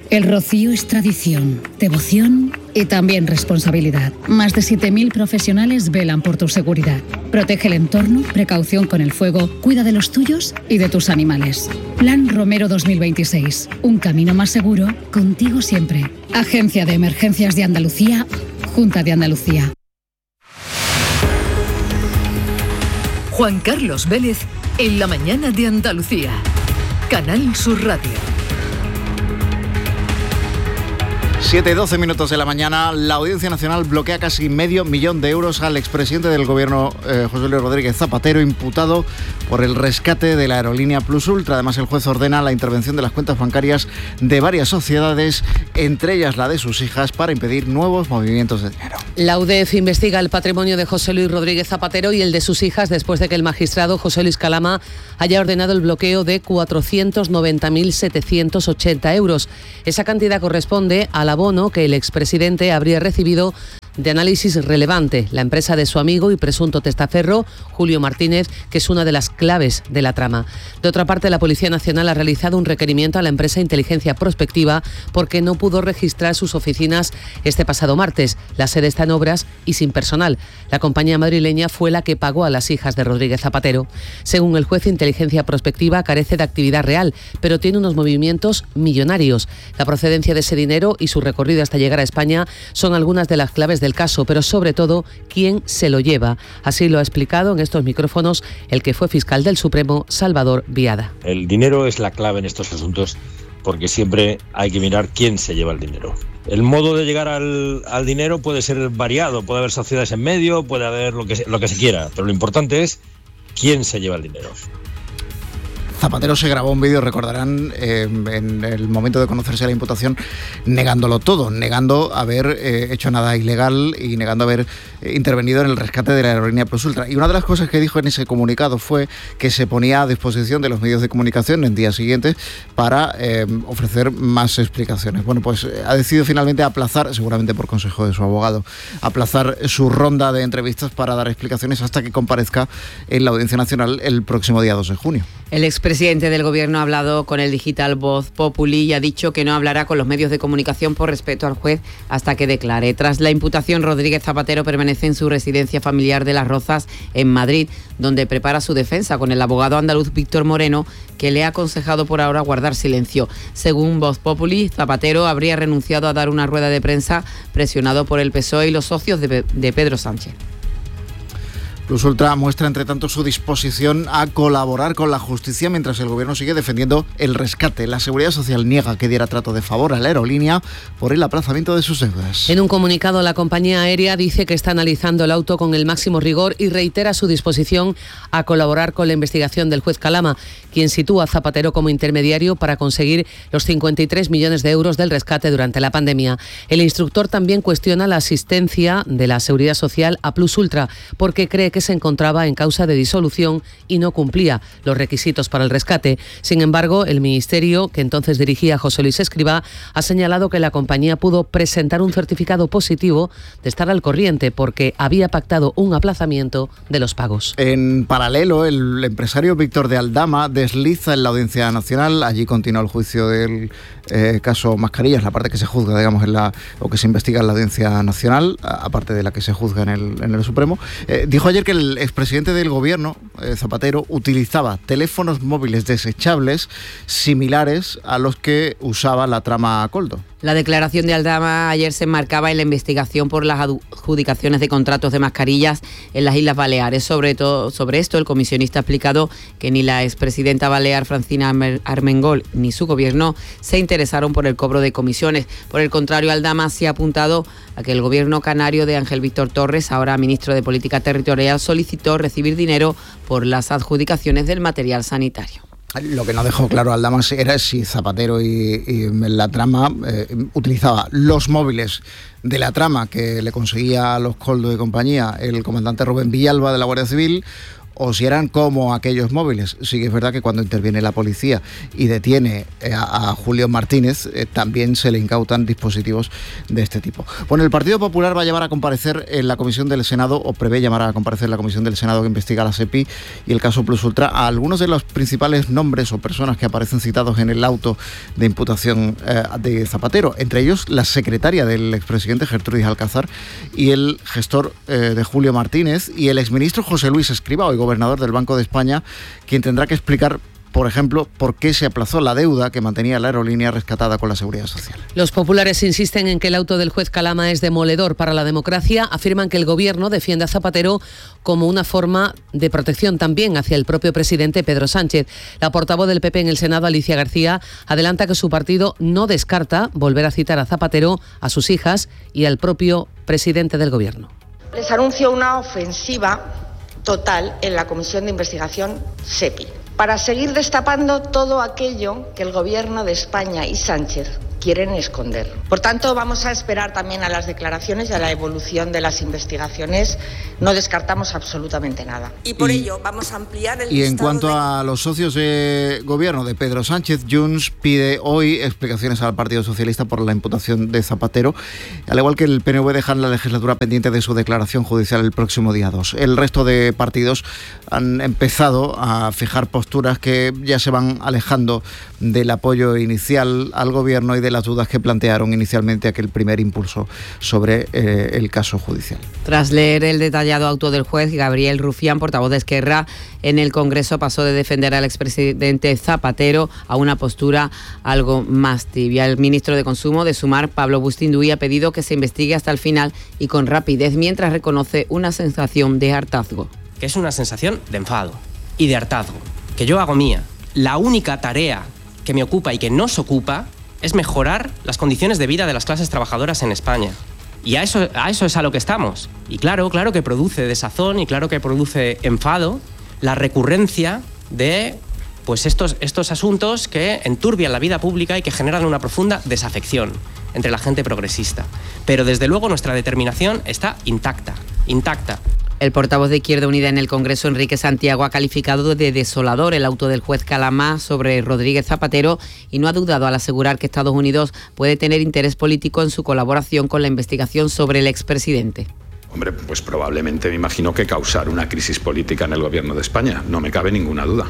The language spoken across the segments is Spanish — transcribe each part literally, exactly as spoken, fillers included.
El rocío es tradición, devoción y también responsabilidad. Más de siete mil profesionales velan por tu seguridad. Protege el entorno, precaución con el fuego, cuida de los tuyos y de tus animales. Plan Romero dos mil veintiséis. Un camino más seguro, contigo siempre. Agencia de Emergencias de Andalucía, Junta de Andalucía. Juan Carlos Vélez en la mañana de Andalucía. Canal Sur Radio. siete y doce minutos de la mañana, la Audiencia Nacional bloquea casi medio millón de euros al expresidente del Gobierno, eh, José Luis Rodríguez Zapatero, imputado por el rescate de la aerolínea Plus Ultra. Además, el juez ordena la intervención de las cuentas bancarias de varias sociedades, entre ellas la de sus hijas, para impedir nuevos movimientos de dinero. La U D E F investiga el patrimonio de José Luis Rodríguez Zapatero y el de sus hijas después de que el magistrado José Luis Calama haya ordenado el bloqueo de cuatrocientos noventa mil setecientos ochenta euros. Esa cantidad corresponde a la bono que el expresidente habría recibido de Análisis Relevante, la empresa de su amigo y presunto testaferro, Julio Martínez, que es una de las claves de la trama. De otra parte, la Policía Nacional ha realizado un requerimiento a la empresa Inteligencia Prospectiva porque no pudo registrar sus oficinas este pasado martes. La sede está en obras y sin personal. La compañía madrileña fue la que pagó a las hijas de Rodríguez Zapatero. Según el juez, Inteligencia Prospectiva carece de actividad real, pero tiene unos movimientos millonarios. La procedencia de ese dinero y su recorrido hasta llegar a España son algunas de las claves del caso, pero sobre todo quién se lo lleva. Así lo ha explicado en estos micrófonos el que fue fiscal del Supremo, Salvador Viada. El dinero es la clave en estos asuntos porque siempre hay que mirar quién se lleva el dinero. El modo de llegar al, al dinero puede ser variado, puede haber sociedades en medio, puede haber lo que, lo que se quiera, pero lo importante es quién se lleva el dinero. Zapatero se grabó un vídeo, recordarán, eh, en el momento de conocerse la imputación, negándolo todo, negando haber eh, hecho nada ilegal y negando haber eh, intervenido en el rescate de la aerolínea Plus Ultra. Y una de las cosas que dijo en ese comunicado fue que se ponía a disposición de los medios de comunicación en días siguientes para eh, ofrecer más explicaciones. Bueno, pues eh, ha decidido finalmente aplazar, seguramente por consejo de su abogado, aplazar su ronda de entrevistas para dar explicaciones hasta que comparezca en la Audiencia Nacional el próximo día dos de junio. El expresidente del Gobierno ha hablado con el digital Voz Populi y ha dicho que no hablará con los medios de comunicación por respeto al juez hasta que declare. Tras la imputación, Rodríguez Zapatero permanece en su residencia familiar de Las Rozas, en Madrid, donde prepara su defensa con el abogado andaluz Víctor Moreno, que le ha aconsejado por ahora guardar silencio. Según Voz Populi, Zapatero habría renunciado a dar una rueda de prensa presionado por el P S O E y los socios de, de Pedro Sánchez. Plus Ultra muestra, entre tanto, su disposición a colaborar con la justicia mientras el Gobierno sigue defendiendo el rescate. La Seguridad Social niega que diera trato de favor a la aerolínea por el aplazamiento de sus deudas. En un comunicado, la compañía aérea dice que está analizando el auto con el máximo rigor y reitera su disposición a colaborar con la investigación del juez Calama, quien sitúa a Zapatero como intermediario para conseguir los cincuenta y tres millones de euros del rescate durante la pandemia. El instructor también cuestiona la asistencia de la Seguridad Social a Plus Ultra porque cree que se encontraba en causa de disolución y no cumplía los requisitos para el rescate. Sin embargo, el ministerio, que entonces dirigía José Luis Escrivá, ha señalado que la compañía pudo presentar un certificado positivo de estar al corriente porque había pactado un aplazamiento de los pagos. En paralelo, el empresario Víctor de Aldama desliza en la Audiencia Nacional. Allí continúa el juicio del eh, caso Mascarillas, la parte que se juzga, digamos, en la, o que se investiga en la Audiencia Nacional, aparte de la que se juzga en el, en el Supremo. Eh, dijo ayer que el expresidente del Gobierno, eh, Zapatero, utilizaba teléfonos móviles desechables similares a los que usaba la trama Coldo. La declaración de Aldama ayer se enmarcaba en la investigación por las adjudicaciones de contratos de mascarillas en las Islas Baleares. Sobre todo, sobre esto, el comisionista ha explicado que ni la expresidenta balear Francina Armengol ni su gobierno se interesaron por el cobro de comisiones. Por el contrario, Aldama se ha apuntado a que el gobierno canario de Ángel Víctor Torres, ahora ministro de Política Territorial, solicitó recibir dinero por las adjudicaciones del material sanitario. Lo que no dejó claro Aldama era si Zapatero y, y la trama eh, utilizaba los móviles de la trama que le conseguía a los Coldo y compañía el comandante Rubén Villalba de la Guardia Civil, o si eran como aquellos móviles. Sí que es verdad que cuando interviene la policía y detiene a, a Julio Martínez, eh, también se le incautan dispositivos de este tipo. Bueno, el Partido Popular va a llevar a comparecer en la comisión del Senado, o prevé llamar a comparecer en la comisión del Senado que investiga la SEPI y el caso Plus Ultra, a algunos de los principales nombres o personas que aparecen citados en el auto de imputación eh, de Zapatero, entre ellos la secretaria del expresidente Gertrudis Alcázar y el gestor eh, de Julio Martínez y el exministro José Luis Escrivá, hoy gobernador del Banco de España, quien tendrá que explicar, por ejemplo, por qué se aplazó la deuda que mantenía la aerolínea rescatada con la Seguridad Social. Los populares insisten en que el auto del juez Calama es demoledor para la democracia. Afirman que el gobierno defiende a Zapatero como una forma de protección también hacia el propio presidente Pedro Sánchez. La portavoz del P P en el Senado, Alicia García, adelanta que su partido no descarta volver a citar a Zapatero, a sus hijas y al propio presidente del gobierno. Les anuncio una ofensiva total en la Comisión de Investigación SEPI, para seguir destapando todo aquello que el Gobierno de España y Sánchez quieren esconder. Por tanto, vamos a esperar también a las declaraciones y a la evolución de las investigaciones. No descartamos absolutamente nada. Y por y, ello vamos a ampliar el Y en cuanto de... a los socios de gobierno de Pedro Sánchez, Junts pide hoy explicaciones al Partido Socialista por la imputación de Zapatero, al igual que el P N V dejan la legislatura pendiente de su declaración judicial el próximo día dos. El resto de partidos han empezado a fijar posturas que ya se van alejando del apoyo inicial al gobierno y de las dudas que plantearon inicialmente aquel primer impulso sobre eh, el caso judicial. Tras leer el detallado auto del juez, Gabriel Rufián, portavoz de Esquerra en el Congreso, pasó de defender al expresidente Zapatero a una postura algo más tibia. El ministro de Consumo de Sumar, Pablo Bustinduy, ha pedido que se investigue hasta el final y con rapidez, mientras reconoce una sensación de hartazgo. Que es una sensación de enfado y de hartazgo, que yo hago mía. La única tarea que me ocupa y que nos ocupa es mejorar las condiciones de vida de las clases trabajadoras en España. Y a eso, a eso es a lo que estamos. Y claro, claro que produce desazón y claro que produce enfado la recurrencia de pues estos, estos asuntos que enturbian la vida pública y que generan una profunda desafección entre la gente progresista. Pero desde luego nuestra determinación está intacta, intacta. El portavoz de Izquierda Unida en el Congreso, Enrique Santiago, ha calificado de desolador el auto del juez Calama sobre Rodríguez Zapatero y no ha dudado al asegurar que Estados Unidos puede tener interés político en su colaboración con la investigación sobre el expresidente. Hombre, pues probablemente me imagino que causar una crisis política en el gobierno de España, no me cabe ninguna duda.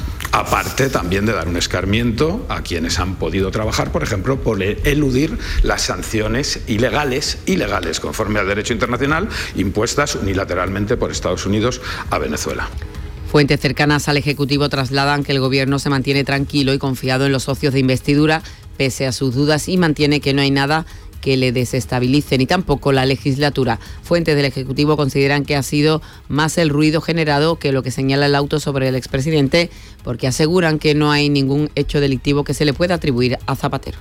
Aparte también de dar un escarmiento a quienes han podido trabajar, por ejemplo, por eludir las sanciones ilegales, ilegales conforme al derecho internacional, impuestas unilateralmente por Estados Unidos a Venezuela. Fuentes cercanas al Ejecutivo trasladan que el Gobierno se mantiene tranquilo y confiado en los socios de investidura, pese a sus dudas, y mantiene que no hay nada que le desestabilice, ni tampoco la legislatura. Fuentes del Ejecutivo consideran que ha sido más el ruido generado que lo que señala el auto sobre el expresidente, porque aseguran que no hay ningún hecho delictivo que se le pueda atribuir a Zapatero.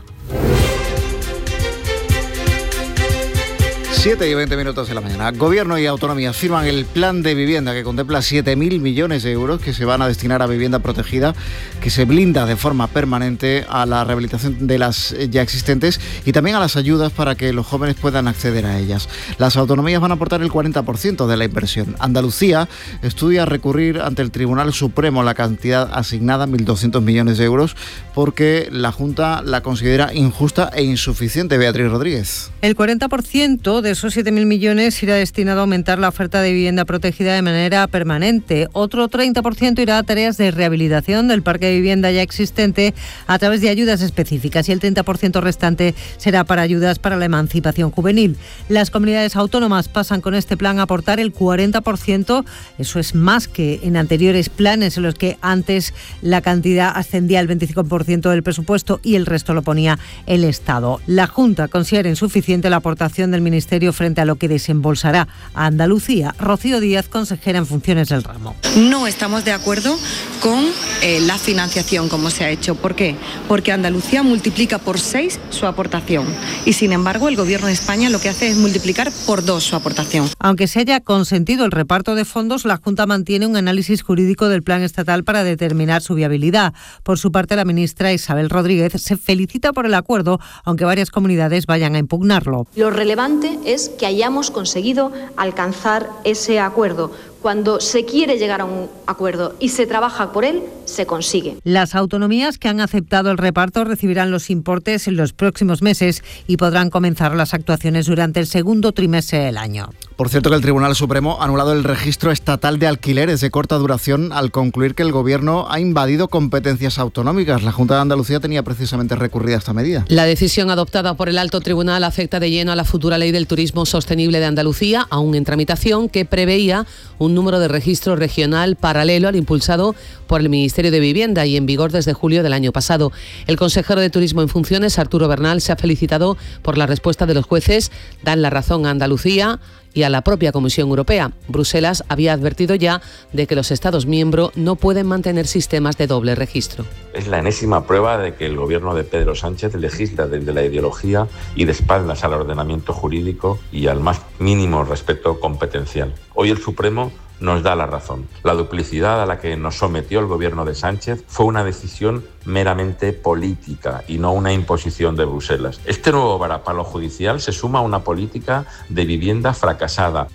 siete y veinte minutos de la mañana. Gobierno y autonomías firman el plan de vivienda que contempla siete mil millones de euros que se van a destinar a vivienda protegida, que se blinda de forma permanente a la rehabilitación de las ya existentes y también a las ayudas para que los jóvenes puedan acceder a ellas. Las autonomías van a aportar el cuarenta por ciento de la inversión. Andalucía estudia recurrir ante el Tribunal Supremo la cantidad asignada, mil doscientos millones de euros, porque la Junta la considera injusta e insuficiente. Beatriz Rodríguez. El cuarenta por ciento de esos siete mil millones irá destinado a aumentar la oferta de vivienda protegida de manera permanente. Otro treinta por ciento irá a tareas de rehabilitación del parque de vivienda ya existente a través de ayudas específicas y el treinta por ciento restante será para ayudas para la emancipación juvenil. Las comunidades autónomas pasan con este plan a aportar el cuarenta por ciento. Eso es más que en anteriores planes en los que antes la cantidad ascendía al veinticinco por ciento del presupuesto y el resto lo ponía el Estado. La Junta considera insuficiente la aportación del Ministerio frente a lo que desembolsará a Andalucía. Rocío Díaz, consejera en funciones del ramo. No estamos de acuerdo con eh, la financiación como se ha hecho. ¿Por qué? Porque Andalucía multiplica por seis su aportación y sin embargo el Gobierno de España lo que hace es multiplicar por dos su aportación. Aunque se haya consentido el reparto de fondos, la Junta mantiene un análisis jurídico del plan estatal para determinar su viabilidad. Por su parte, la ministra Isabel Rodríguez se felicita por el acuerdo, aunque varias comunidades vayan a impugnarlo. Lo relevante es que hayamos conseguido alcanzar ese acuerdo, Cuando se quiere llegar a un acuerdo y se trabaja por él, se consigue. Las autonomías que han aceptado el reparto recibirán los importes en los próximos meses y podrán comenzar las actuaciones durante el segundo trimestre del año. Por cierto, que el Tribunal Supremo ha anulado el registro estatal de alquileres de corta duración al concluir que el Gobierno ha invadido competencias autonómicas. La Junta de Andalucía tenía precisamente recurrida esta medida. La decisión adoptada por el Alto Tribunal afecta de lleno a la futura Ley del Turismo Sostenible de Andalucía, aún en tramitación, que preveía un número de registro regional paralelo al impulsado por el Ministerio de Vivienda y en vigor desde julio del año pasado. El consejero de Turismo en funciones, Arturo Bernal, se ha felicitado por la respuesta de los jueces. Dan la razón a Andalucía y a la propia Comisión Europea. Bruselas había advertido ya de que los Estados miembros no pueden mantener sistemas de doble registro. Es la enésima prueba de que el gobierno de Pedro Sánchez legisla desde la ideología y de espaldas al ordenamiento jurídico y al más mínimo respeto competencial. Hoy el Supremo nos da la razón. La duplicidad a la que nos sometió el gobierno de Sánchez fue una decisión meramente política y no una imposición de Bruselas. Este nuevo varapalo judicial se suma a una política de vivienda fracasada.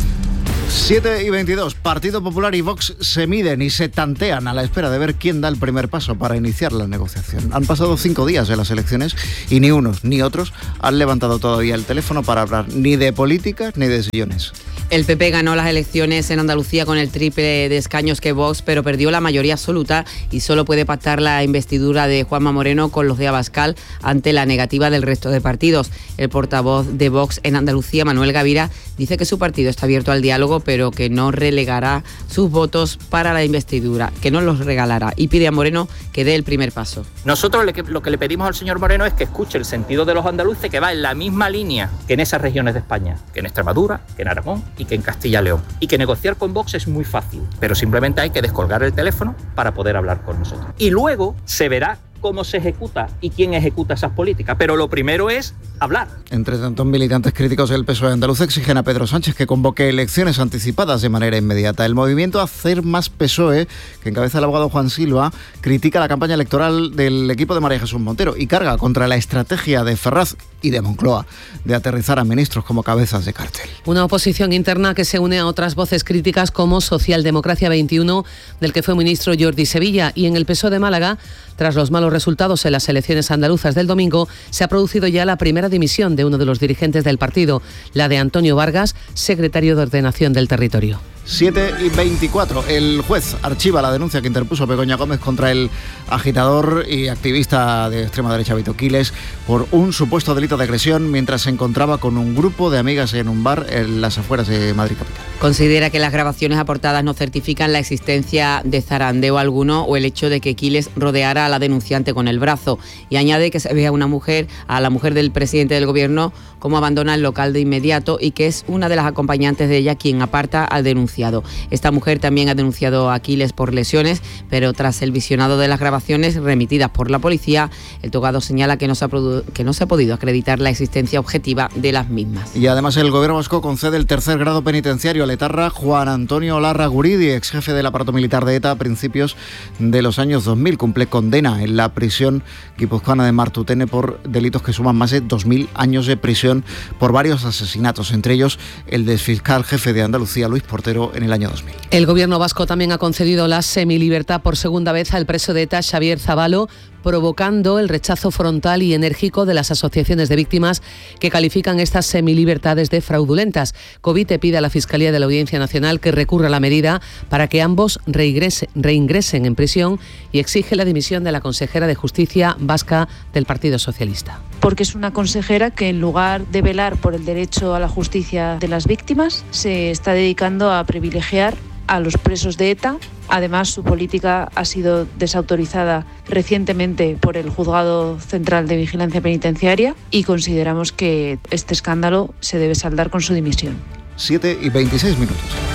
siete y veintidós. Partido Popular y Vox se miden y se tantean a la espera de ver quién da el primer paso para iniciar la negociación. Han pasado cinco días de las elecciones y ni unos ni otros han levantado todavía el teléfono para hablar ni de política ni de sillones. El P P ganó las elecciones en Andalucía con el triple de escaños que Vox, pero perdió la mayoría absoluta y solo puede pactar la investidura de Juanma Moreno con los de Abascal ante la negativa del resto de partidos. El portavoz de Vox en Andalucía, Manuel Gavira, dice que su partido está abierto al diálogo, pero que no relegará sus votos para la investidura, que no los regalará, y pide a Moreno que dé el primer paso. Nosotros lo que le pedimos al señor Moreno es que escuche el sentido de los andaluces, que va en la misma línea que en esas regiones de España, que en Extremadura, que en Aragón y que en Castilla y León. Y que negociar con Vox es muy fácil, pero simplemente hay que descolgar el teléfono para poder hablar con nosotros. Y luego se verá cómo se ejecuta y quién ejecuta esas políticas. Pero lo primero es hablar. Entre tantos, militantes críticos del P S O E andaluz exigen a Pedro Sánchez que convoque elecciones anticipadas de manera inmediata. El movimiento Hacer Más P S O E, que encabeza el abogado Juan Silva, critica la campaña electoral del equipo de María Jesús Montero y carga contra la estrategia de Ferraz y de Moncloa de aterrizar a ministros como cabezas de cartel. Una oposición interna que se une a otras voces críticas como Socialdemocracia veintiuno, del que fue ministro Jordi Sevilla, y en el P S O E de Málaga, tras los malos resultados en las elecciones andaluzas del domingo, se ha producido ya la primera dimisión de uno de los dirigentes del partido, la de Antonio Vargas, secretario de Ordenación del Territorio. siete y veinticuatro. El juez archiva la denuncia que interpuso Begoña Gómez contra el agitador y activista de extrema derecha Vito Quiles por un supuesto delito de agresión mientras se encontraba con un grupo de amigas en un bar en las afueras de Madrid capital. Considera que las grabaciones aportadas no certifican la existencia de zarandeo alguno o el hecho de que Quiles rodeara a la denunciante con el brazo, y añade que se ve a una mujer, a la mujer del presidente del gobierno, como abandona el local de inmediato y que es una de las acompañantes de ella quien aparta al denunciado. Esta mujer también ha denunciado a Quiles por lesiones, pero tras el visionado de las grabaciones remitidas por la policía, el togado señala que no se ha, produ- que no se ha podido acreditar la existencia objetiva de las mismas. Y además el gobierno vasco concede el tercer grado penitenciario al etarra Juan Antonio Larraguridi, ex jefe del aparato militar de ETA a principios de los años dos mil. Cumple condena en la prisión guipuzcoana de Martutene por delitos que suman más de dos mil años de prisión por varios asesinatos, entre ellos el del fiscal jefe de Andalucía, Luis Portero, en el año dos mil. El gobierno vasco también ha concedido la semilibertad por segunda vez al preso de ETA Xavier Zabalo, provocando el rechazo frontal y enérgico de las asociaciones de víctimas que califican estas semilibertades de fraudulentas. Covite pide a la Fiscalía de la Audiencia Nacional que recurra a la medida para que ambos reingresen, reingresen en prisión y exige la dimisión de la consejera de Justicia vasca del Partido Socialista. Porque es una consejera que, en lugar de velar por el derecho a la justicia de las víctimas, se está dedicando a privilegiar a los presos de ETA. Además, su política ha sido desautorizada recientemente por el Juzgado Central de Vigilancia Penitenciaria y consideramos que este escándalo se debe saldar con su dimisión. siete y veintiséis minutos.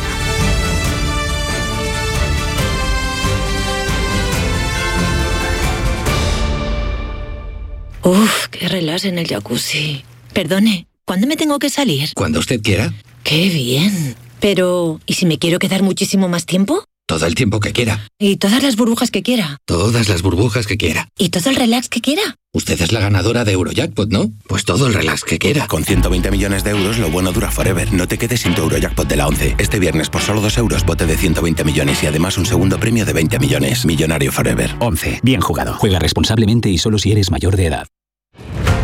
Uf, qué relax en el jacuzzi. Perdone, ¿cuándo me tengo que salir? Cuando usted quiera. ¡Qué bien! Pero, ¿y si me quiero quedar muchísimo más tiempo? Todo el tiempo que quiera. Y todas las burbujas que quiera. Todas las burbujas que quiera. Y todo el relax que quiera. Usted es la ganadora de Eurojackpot, ¿no? Pues todo el relax que quiera. Con ciento veinte millones de euros, lo bueno dura forever. No te quedes sin tu Eurojackpot de la once. Este viernes, por solo dos euros, bote de ciento veinte millones y además un segundo premio de veinte millones. Millonario forever. once. Bien jugado. Juega responsablemente y solo si eres mayor de edad.